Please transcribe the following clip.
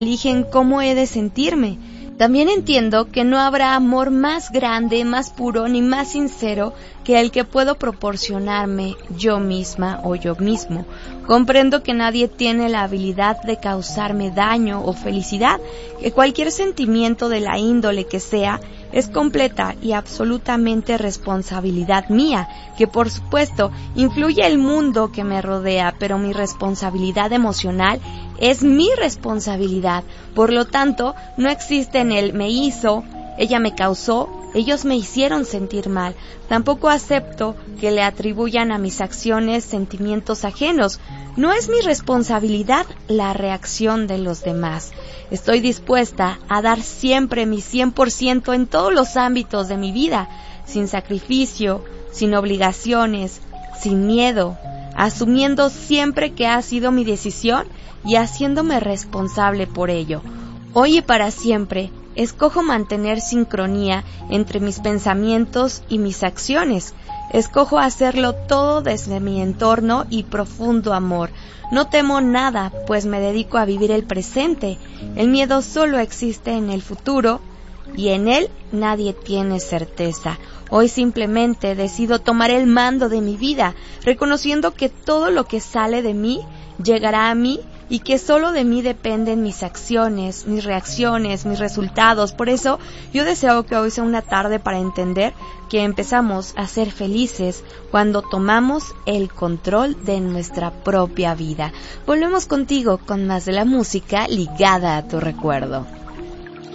eligen cómo he de sentirme. También entiendo que no habrá amor más grande, más puro ni más sincero que el que puedo proporcionarme yo misma o yo mismo. Comprendo que nadie tiene la habilidad de causarme daño o felicidad, que cualquier sentimiento de la índole que sea es completa y absolutamente responsabilidad mía, que por supuesto influye el mundo que me rodea, pero mi responsabilidad emocional es mi responsabilidad. Por lo tanto, no existe en el me hizo, ella me causó, ellos me hicieron sentir mal. Tampoco acepto que le atribuyan a mis acciones sentimientos ajenos. No es mi responsabilidad la reacción de los demás. Estoy dispuesta a dar siempre mi 100% en todos los ámbitos de mi vida, sin sacrificio, sin obligaciones, sin miedo, asumiendo siempre que ha sido mi decisión y haciéndome responsable por ello. Hoy y para siempre, escojo mantener sincronía entre mis pensamientos y mis acciones. Escojo hacerlo todo desde mi entorno y profundo amor. No temo nada, pues me dedico a vivir el presente. El miedo solo existe en el futuro y en él nadie tiene certeza. Hoy simplemente decido tomar el mando de mi vida, reconociendo que todo lo que sale de mí llegará a mí y que solo de mí dependen mis acciones, mis reacciones, mis resultados. Por eso yo deseo que hoy sea una tarde para entender que empezamos a ser felices cuando tomamos el control de nuestra propia vida. Volvemos contigo con más de la música ligada a tu recuerdo.